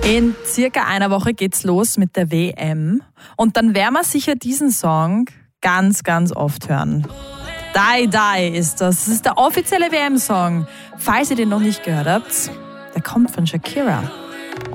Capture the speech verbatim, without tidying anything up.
In circa einer Woche geht's los mit der W M und dann werden wir sicher diesen Song ganz, ganz oft hören. Die Die ist das. Das ist der offizielle W M-Song. Falls ihr den noch nicht gehört habt, der kommt von Shakira.